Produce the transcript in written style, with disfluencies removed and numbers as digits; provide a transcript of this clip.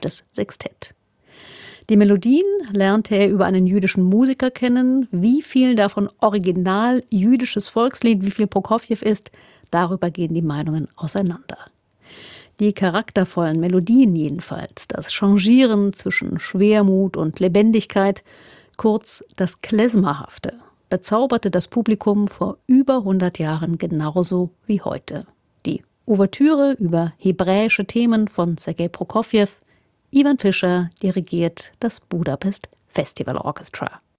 das Sextett. Die Melodien lernte er über einen jüdischen Musiker kennen. Wie viel davon original jüdisches Volkslied, wie viel Prokofjew ist, darüber gehen die Meinungen auseinander. Die charaktervollen Melodien jedenfalls, das Changieren zwischen Schwermut und Lebendigkeit, kurz das Klezmerhafte, bezauberte das Publikum vor über 100 Jahren genauso wie heute. Die Ouvertüre über hebräische Themen von Sergei Prokofjew. Ivan Fischer dirigiert das Budapest Festival Orchestra.